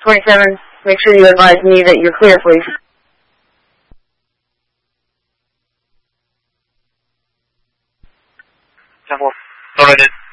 27, make sure you advise me that you're clear, please. Temple, noted.